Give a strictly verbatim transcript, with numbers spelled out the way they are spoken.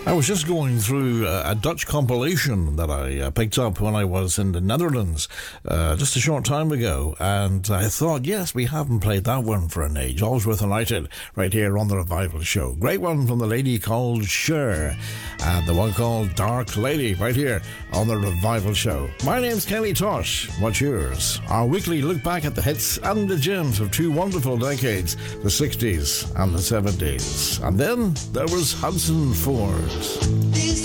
I was just going through a, a Dutch compilation that I uh, picked up when I was in the Netherlands uh, just a short time ago, and I thought, yes, we haven't played that one for an age. Allsworth United, right here on the Revival Show. Great one from the lady called Cher, and the one called Dark Lady, right here on the Revival Show. My name's Kenny Tosh. What's yours? Our weekly look back at the hits and the gems of two wonderful decades, the sixties and the seventies. And then there was Hudson Ford. These